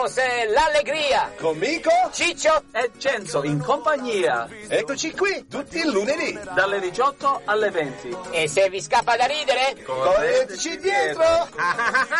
Cos'è l'allegria? Con Mico Ciccio e Cenzo in compagnia. Eccoci qui, tutti i lunedì. Dalle 18 alle 20. E se vi scappa da ridere? Correteci dietro.